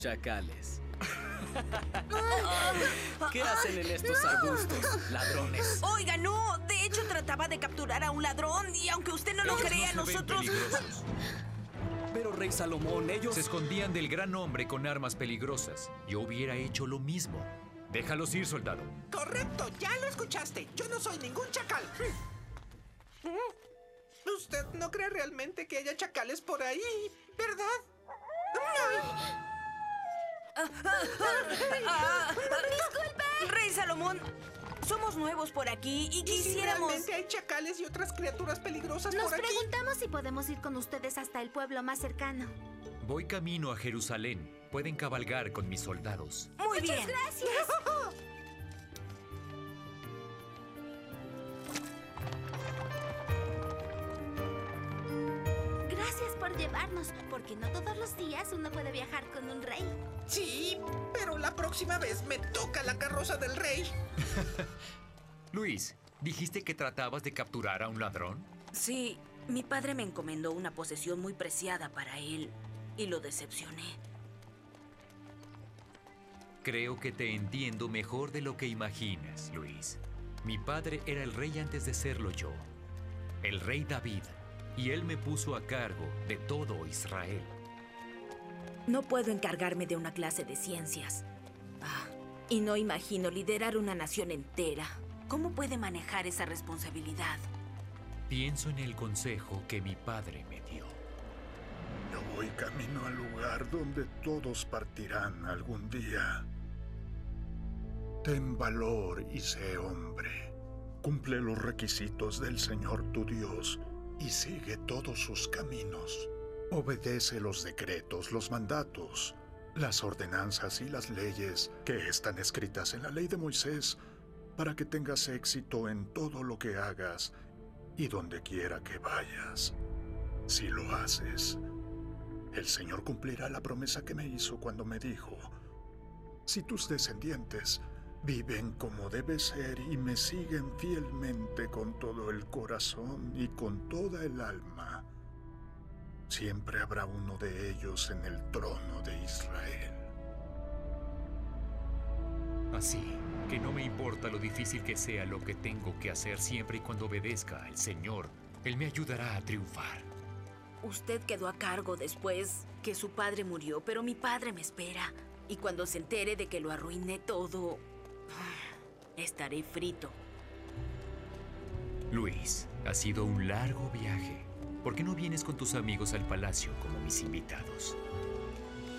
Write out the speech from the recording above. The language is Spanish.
Chacales. ¿Qué hacen en estos arbustos, ladrones? Oiga, no. De hecho, trataba de capturar a un ladrón. Y aunque usted no lo crea, no se ven nosotros... peligrosos. Pero, Rey Salomón, ellos... Se escondían del gran hombre con armas peligrosas. Yo hubiera hecho lo mismo. Déjalos ir, soldado. Correcto, ya lo escuchaste. Yo no soy ningún chacal. Usted no cree realmente que haya chacales por ahí, ¿verdad? ¡Disculpe! Rey Salomón, somos nuevos por aquí y ¿Y si quisiéramos... realmente hay chacales y otras criaturas peligrosas Nos por aquí? preguntamos si podemos ir con ustedes hasta el pueblo más cercano. Voy camino a Jerusalén. Pueden cabalgar con mis soldados. Muy bien. ¡Gracias! Gracias por llevarnos, porque no todos los días uno puede viajar con un rey. Sí, pero la próxima vez me toca la carroza del rey. Luis, ¿dijiste que tratabas de capturar a un ladrón? Sí, mi padre me encomendó una posesión muy preciada para él y lo decepcioné. Creo que te entiendo mejor de lo que imaginas, Luis. Mi padre era el rey antes de serlo yo, el rey David, y él me puso a cargo de todo Israel. No puedo encargarme de una clase de ciencias. Y no imagino liderar una nación entera. ¿Cómo puede manejar esa responsabilidad? Pienso en el consejo que mi padre me dio. Yo voy camino al lugar donde todos partirán algún día. Ten valor y sé hombre. Cumple los requisitos del Señor tu Dios y sigue todos sus caminos. Obedece los decretos, los mandatos, las ordenanzas y las leyes que están escritas en la ley de Moisés para que tengas éxito en todo lo que hagas y donde quiera que vayas. Si lo haces, el Señor cumplirá la promesa que me hizo cuando me dijo: si tus descendientes viven como debe ser y me siguen fielmente con todo el corazón y con toda el alma, siempre habrá uno de ellos en el trono de Israel. Así que no me importa lo difícil que sea lo que tengo que hacer siempre y cuando obedezca al Señor. Él me ayudará a triunfar. Usted quedó a cargo después que su padre murió, pero mi padre me espera. Y cuando se entere de que lo arruiné todo, estaré frito. Luis, ha sido un largo viaje. ¿Por qué no vienes con tus amigos al palacio como mis invitados?